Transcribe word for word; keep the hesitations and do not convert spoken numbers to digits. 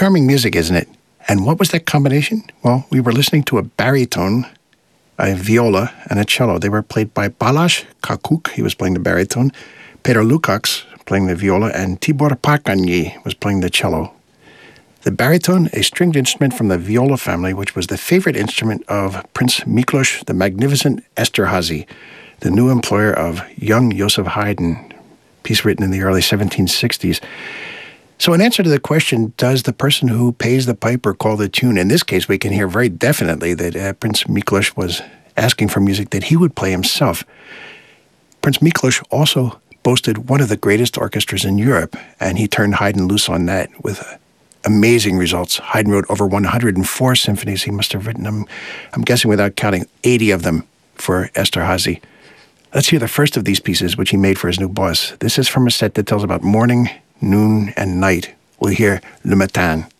Charming music, isn't it? And what was that combination? Well, we were listening to a baritone, a viola, and a cello. They were played by Balázs Kakuk, he was playing the baritone, Peter Lukács playing the viola, and Tibor Pakányi was playing the cello. The baritone, a stringed instrument from the viola family, which was the favorite instrument of Prince Miklos the Magnificent Esterházy, the new employer of young Joseph Haydn, piece written in the early seventeen sixties. So in answer to the question, does the person who pays the piper call the tune? In this case, we can hear very definitely that uh, Prince Miklos was asking for music that he would play himself. Prince Miklos also boasted one of the greatest orchestras in Europe, and he turned Haydn loose on that with amazing results. Haydn wrote over one hundred four symphonies. He must have written them, I'm guessing without counting, eighty of them for Esterházy. Let's hear the first of these pieces, which he made for his new boss. This is from a set that tells about morning, noon, and night. We'll hear Le Matin.